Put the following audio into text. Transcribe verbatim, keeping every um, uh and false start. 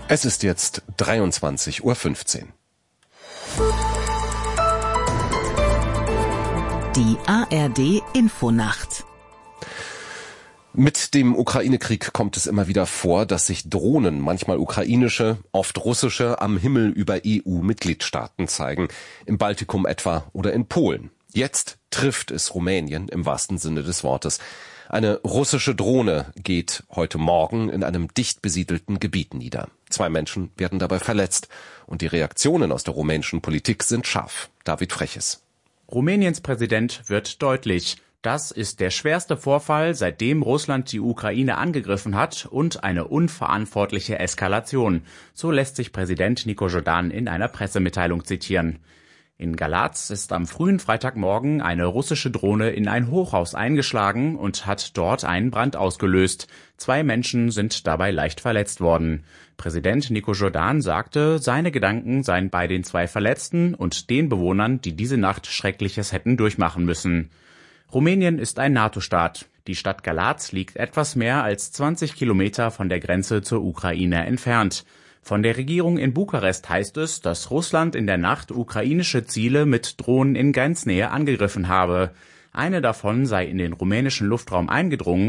Es ist jetzt dreiundzwanzig Uhr fünfzehn. Die A R D Infonacht. Mit dem Ukraine-Krieg kommt es immer wieder vor, dass sich Drohnen, manchmal ukrainische, oft russische, am Himmel über E U-Mitgliedstaaten zeigen. Im Baltikum etwa oder in Polen. Jetzt trifft es Rumänien im wahrsten Sinne des Wortes. Eine russische Drohne geht heute Morgen in einem dicht besiedelten Gebiet nieder. Zwei Menschen werden dabei verletzt. Und die Reaktionen aus der rumänischen Politik sind scharf. David Freches. Rumäniens Präsident wird deutlich. Das ist der schwerste Vorfall, seitdem Russland die Ukraine angegriffen hat und eine unverantwortliche Eskalation. So lässt sich Präsident Nico Jordan in einer Pressemitteilung zitieren. In Galatz ist am frühen Freitagmorgen eine russische Drohne in ein Hochhaus eingeschlagen und hat dort einen Brand ausgelöst. Zwei Menschen sind dabei leicht verletzt worden. Präsident Nico Jordan sagte, seine Gedanken seien bei den zwei Verletzten und den Bewohnern, die diese Nacht Schreckliches hätten durchmachen müssen. Rumänien ist ein NATO-Staat. Die Stadt Galatz liegt etwas mehr als zwanzig Kilometer von der Grenze zur Ukraine entfernt. Von der Regierung in Bukarest heißt es, dass Russland in der Nacht ukrainische Ziele mit Drohnen in Grenznähe angegriffen habe. Eine davon sei in den rumänischen Luftraum eingedrungen